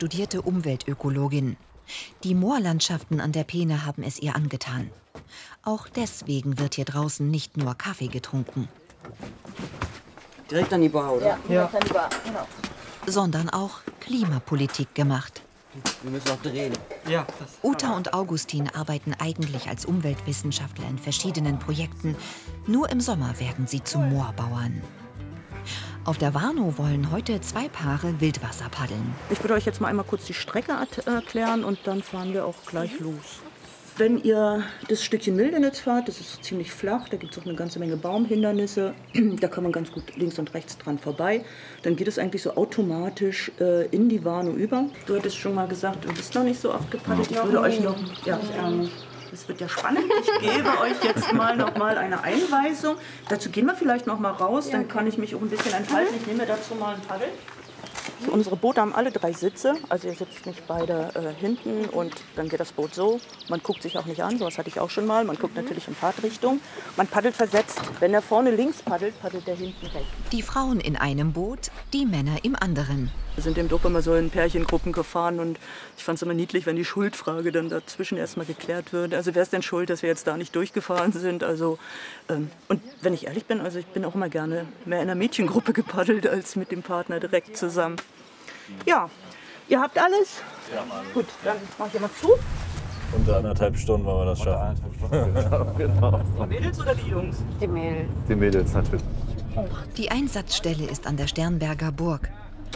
studierte Umweltökologin. Die Moorlandschaften an der Peene haben es ihr angetan. Auch deswegen wird hier draußen nicht nur Kaffee getrunken. Direkt an die Bar, oder? Ja, direkt an die Bar, genau. Sondern auch Klimapolitik gemacht. Wir müssen auch drehen. Ja, Uta und Augustin arbeiten eigentlich als Umweltwissenschaftler in verschiedenen Projekten. Nur im Sommer werden sie zu Moorbauern. Auf der Warnow wollen heute 2 Paare Wildwasser paddeln. Ich würde euch jetzt mal einmal kurz die Strecke erklären und dann fahren wir auch gleich los. Wenn ihr das Stückchen Mildenitz fahrt, das ist ziemlich flach, da gibt es auch eine ganze Menge Baumhindernisse, da kann man ganz gut links und rechts dran vorbei. Dann geht es eigentlich so automatisch in die Warnow über. Du hattest schon mal gesagt, du bist noch nicht so oft gepaddelt. Ich würde euch noch... Ja, das wird ja spannend. Ich gebe euch jetzt noch mal eine Einweisung. Dazu gehen wir vielleicht noch mal raus, dann kann ich mich auch ein bisschen entfalten. Ich nehme dazu mal ein Paddel. Unsere Boote haben alle 3 Sitze, also ihr sitzt nicht beide hinten und dann geht das Boot so. Man guckt sich auch nicht an, sowas hatte ich auch schon mal. Man guckt natürlich in Fahrtrichtung. Man paddelt versetzt. Wenn er vorne links paddelt, paddelt er hinten rechts. Die Frauen in einem Boot, die Männer im anderen. Wir sind im Dock immer so in Pärchengruppen gefahren und ich fand es immer niedlich, wenn die Schuldfrage dann dazwischen erstmal geklärt wird. Also wer ist denn schuld, dass wir jetzt da nicht durchgefahren sind? Also, und wenn ich ehrlich bin, also ich bin auch immer gerne mehr in einer Mädchengruppe gepaddelt als mit dem Partner direkt zusammen. Ja, ihr habt alles? Ja. Gut, dann mach ich mal zu. Unter 1,5 Stunden wollen wir das schaffen. Genau. Die Mädels oder die Jungs? Die Mädels. Die Mädels natürlich. Die Einsatzstelle ist an der Sternberger Burg.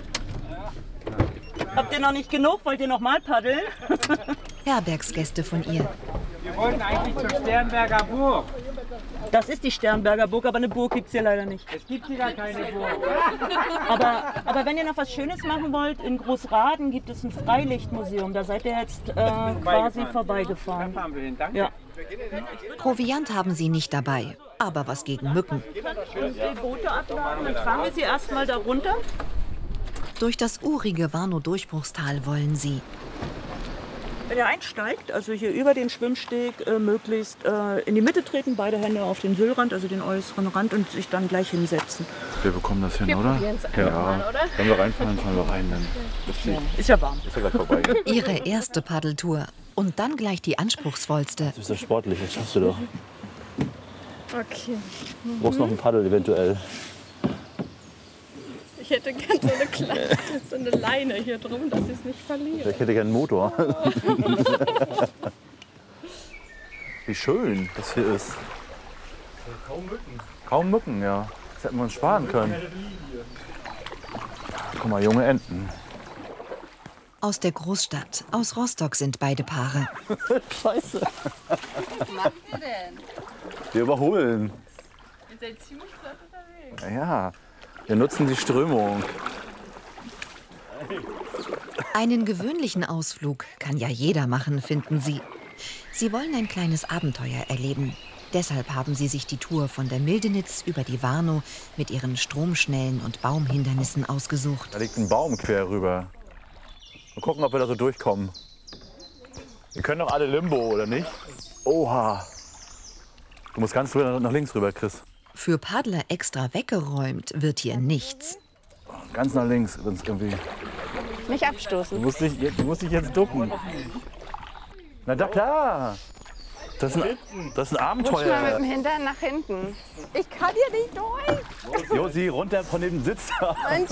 Habt ihr noch nicht genug? Wollt ihr noch mal paddeln? Herbergsgäste von ihr. Wir wollten eigentlich zur Sternberger Burg. Das ist die Sternberger Burg, aber eine Burg gibt es hier leider nicht. Es gibt hier gar keine Burg. Aber wenn ihr noch was Schönes machen wollt, in Großraden gibt es ein Freilichtmuseum. Da seid ihr jetzt quasi vorbeigefahren. Da fahren wir hin, danke. Ja. Proviant haben sie nicht dabei, aber was gegen Mücken. Die Boote abladen, dann fahren wir sie erstmal da runter. Durch das urige Warnow-Durchbruchstal wollen sie. Wenn ihr einsteigt, also hier über den Schwimmsteg, möglichst in die Mitte treten, beide Hände auf den Syllrand, also den äußeren Rand, und sich dann gleich hinsetzen. Wir bekommen das hin, oder? Ja. Mal, oder? Wenn wir reinfahren, fahren wir rein. Dann Ist ja warm. ist ja gleich vorbei. Ihre erste Paddeltour und dann gleich die anspruchsvollste. Du bist ja sportlich, das schaffst du doch. Okay. Du brauchst noch ein Paddel eventuell. Ich hätte gerne so eine Leine hier drum, dass ich es nicht verliere. Ich hätte gerne einen Motor. Wie schön das hier ist. Kaum Mücken. Kaum Mücken, ja. Das hätten wir uns sparen können. Guck mal, junge Enten. Aus der Großstadt, aus Rostock sind beide Paare. Scheiße. Was macht ihr denn? Wir überholen. Ihr seid ziemlich flott unterwegs. Ja, wir nutzen die Strömung. Einen gewöhnlichen Ausflug kann ja jeder machen, finden sie. Sie wollen ein kleines Abenteuer erleben. Deshalb haben sie sich die Tour von der Mildenitz über die Warnow mit ihren Stromschnellen und Baumhindernissen ausgesucht. Da liegt ein Baum quer rüber. Mal gucken, ob wir da so durchkommen. Wir können doch alle Limbo, oder nicht? Oha. Du musst ganz rüber nach links rüber, Chris. Für Paddler extra weggeräumt wird hier nichts. Ganz nach links, sonst irgendwie. Nicht abstoßen. Du musst dich jetzt ducken. Na da klar. Das ist ein Rutsch mal mit Abenteuer. dem Hintern nach hinten. Ich kann hier nicht durch. Josi, runter von dem Sitz. Mensch.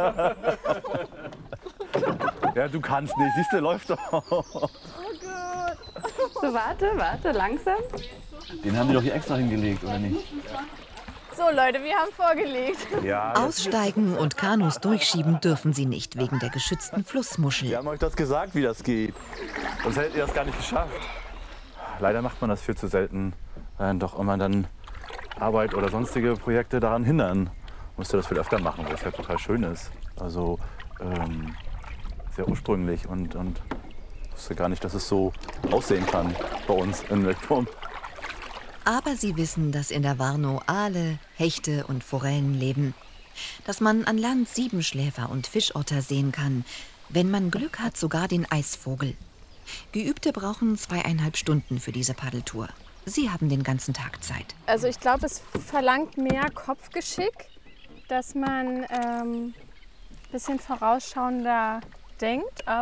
Ja, du kannst nicht. Siehst du, läuft doch. Oh Gott. So, warte, langsam. Den haben die doch hier extra hingelegt, oder nicht? So Leute, wir haben vorgelegt. Ja. Aussteigen und Kanus durchschieben dürfen sie nicht wegen der geschützten Flussmuschel. Wir haben euch das gesagt, wie das geht. Sonst hättet ihr das gar nicht geschafft. Leider macht man das viel zu selten, weil doch immer dann Arbeit oder sonstige Projekte daran hindern. Müsste das viel öfter machen, weil es halt total schön ist. Also sehr ursprünglich und ich wusste gar nicht, dass es so aussehen kann bei uns in Wildturm. Aber sie wissen, dass in der Warnow Aale, Hechte und Forellen leben. Dass man an Land Siebenschläfer und Fischotter sehen kann. Wenn man Glück hat, sogar den Eisvogel. Geübte brauchen 2,5 Stunden für diese Paddeltour. Sie haben den ganzen Tag Zeit. Also ich glaube, es verlangt mehr Kopfgeschick, dass man ein bisschen vorausschauender denkt.